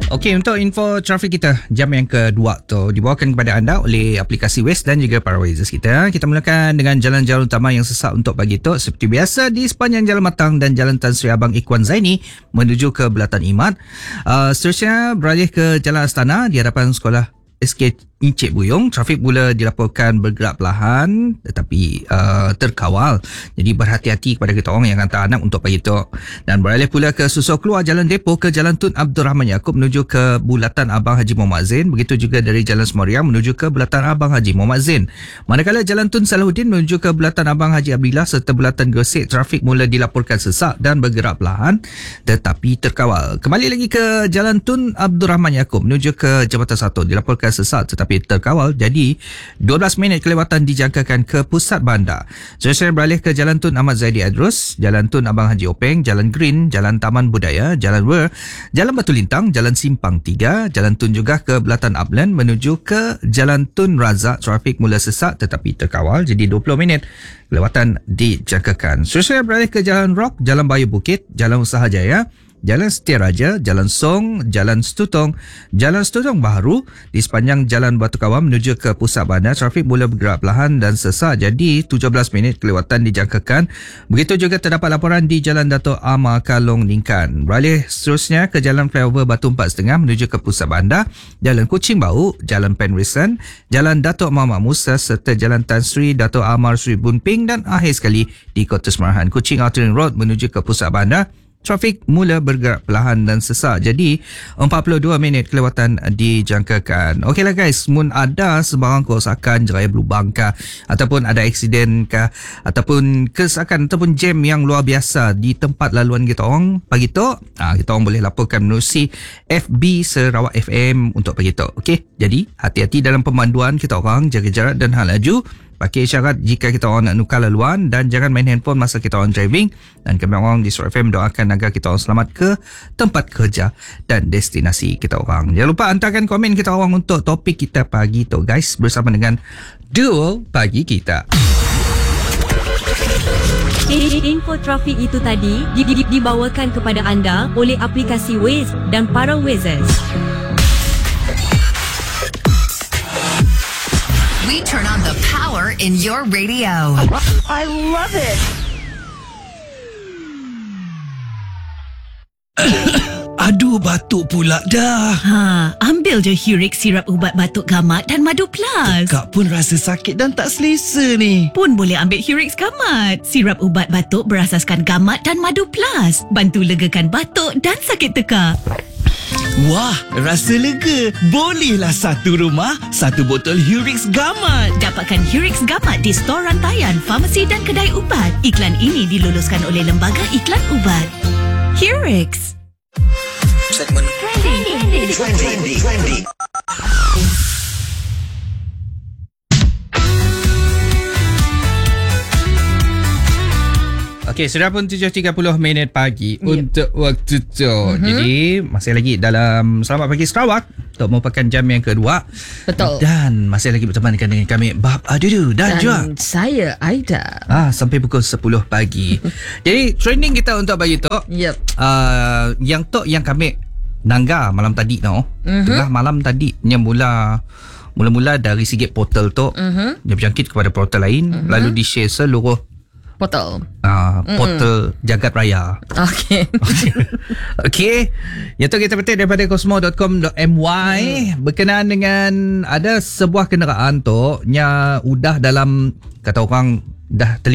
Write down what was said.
Okey, untuk info trafik kita jam yang kedua tu dibawakan kepada anda oleh aplikasi Waze dan juga para Wazers kita. Kita mulakan dengan jalan-jalan utama yang sesak untuk pagi tu seperti biasa di sepanjang Jalan Matang dan Jalan Tan Sri Abang Ikhwan Zaini menuju ke Belatan Imat. Seterusnya beralih ke Jalan Astana di hadapan sekolah SK Encik Buyung. Trafik mula dilaporkan bergerak perlahan tetapi terkawal. Jadi berhati-hati kepada kita orang yang hantar anak untuk pagi tu. Dan beralih pula ke susur keluar Jalan Depo ke Jalan Tun Abdul Rahman Yaakob menuju ke Bulatan Abang Haji Muhammad Zain. Begitu juga dari Jalan Semariang menuju ke Bulatan Abang Haji Muhammad Zain. Manakala Jalan Tun Salahuddin menuju ke Bulatan Abang Haji Abdillah serta Bulatan Gresik, trafik mula dilaporkan sesak dan bergerak perlahan tetapi terkawal. Kembali lagi ke Jalan Tun Abdul Rahman Yaakob menuju ke Jabatan 1 dilaporkan sesak tetapi terkawal, jadi 12 minit kelewatan dijangkakan ke pusat bandar. Seterusnya beralih ke Jalan Tun Ahmad Zaidi Adrus, Jalan Tun Abang Haji Openg, Jalan Green, Jalan Taman Budaya, Jalan Wer, Jalan Batu Lintang, Jalan Simpang 3, Jalan Tun juga ke Belatan Upland menuju ke Jalan Tun Razak, trafik mula sesak tetapi terkawal, jadi 20 minit kelewatan dijangkakan. Seterusnya beralih ke Jalan Rock, Jalan Bayu Bukit, Jalan Usaha Jaya, Jalan Setiaraja, Jalan Song, Jalan Setutong, Jalan Setutong Baharu di sepanjang Jalan Batu Kawam menuju ke pusat bandar, trafik mula bergerak perlahan dan sesak, jadi 17 minit kelewatan dijangkakan. Begitu juga terdapat laporan di Jalan Dato' Amar Kalong Ningkan. Beralih seterusnya ke Jalan Flyover Batu 4.5 menuju ke pusat bandar, Jalan Kuching Bau, Jalan Penrisan, Jalan Dato' Muhammad Musa serta Jalan Tan Sri Dato' Amar Sri Bunping, dan akhir sekali di Kota Semarahan Kuching Outer Ring Road menuju ke pusat bandar, trafik mula bergerak perlahan dan sesak, jadi 42 minit kelewatan dijangkakan. Okeylah guys, mun ada sebarang kerosakan, jerai berlubang kah, ataupun ada aksiden kah, ataupun kerosakan ataupun jam yang luar biasa di tempat laluan kita orang pagi tu, kita orang boleh laporkan menerusi FB Sarawak FM untuk pagi tu. Okey, jadi hati-hati dalam pemanduan kita orang, jaga jarak dan hal laju. Pakai isyarat jika kita orang nak nukar laluan dan jangan main handphone masa kita orang driving. Dan kami orang di Surat FM doakan agar kita orang selamat ke tempat kerja dan destinasi kita orang. Jangan lupa hantarkan komen kita orang untuk topik kita pagi tu guys, bersama dengan Duo Pagi Kita. Info trafik itu tadi dibawakan kepada anda oleh aplikasi Waze dan para Wazers. We turn on the power in your radio. I love it. Aduh, batuk pula dah. Ambil je Hurix sirap ubat batuk gamat dan Madu Plus. Kak pun rasa sakit dan tak selesa ni. Pun boleh ambil Hurix Gamat. Sirap ubat batuk berasaskan gamat dan Madu Plus. Bantu legakan batuk dan sakit tekak. Wah, rasa lega. Bolehlah satu rumah, satu botol Hurix Gamat. Dapatkan Hurix Gamat di stor rantaian, farmasi dan kedai ubat. Iklan ini diluluskan oleh Lembaga Iklan Ubat. Hurix. Segmen Trendy. Okey, sudah pun 7.30 minit pagi untuk waktu tu. Jadi, masih lagi dalam Selamat Pagi Sarawak untuk merupakan jam yang kedua. Betul. Dan masih lagi bersama dengan kami, Bab Adudu dan juga saya, Aida. sampai pukul 10 pagi. Jadi, trending kita untuk pagi tu. Yang kami nangga malam tadi tengah malam tadi yang mula-mula dari Sigit portal tu, dia berjangkit kepada portal lain, lalu di-share seluruh Portal. Portal Jagat Raya. Okey. Okey. Yang tu kita petik daripada cosmo.com.my berkenaan dengan ada sebuah kenderaan tu yang udah dalam, kata orang, dah terlibat